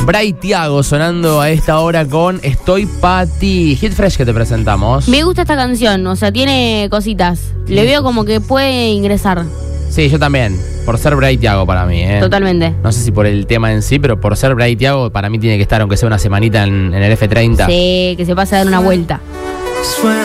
Bray Thiago sonando a esta hora con Estoy Pa' Ti. Hit Fresh que te presentamos. Me gusta esta canción, o sea, tiene cositas. Le veo como que puede ingresar. Sí, yo también. Por ser Bray Thiago para mí, Totalmente. No sé si por el tema en sí, pero por ser Bray Thiago para mí tiene que estar, aunque sea una semanita en el F30. Sí, que se pase a dar una vuelta.